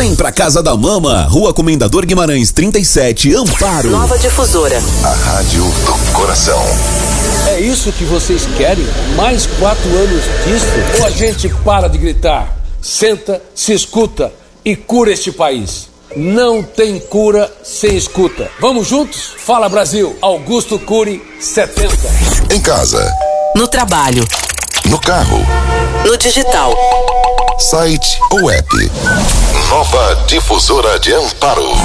Vem pra casa da mama, Rua Comendador Guimarães 37, Amparo. Nova Difusora. A rádio do coração. É isso que vocês querem? Mais 4 anos disso? Ou a gente para de gritar, senta, se escuta e cura este país? Não tem cura sem escuta. Vamos juntos? Fala Brasil, Augusto Cury 70. Em casa. No trabalho. No carro. No digital. Site ou app. Nova Difusora de Amparo.